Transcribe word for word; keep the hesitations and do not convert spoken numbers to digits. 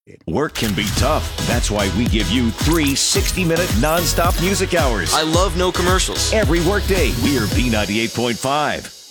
Work can be tough. That's why we give you three sixty-minute nonstop music hours. I love no commercials. Every workday, we're B ninety-eight point five.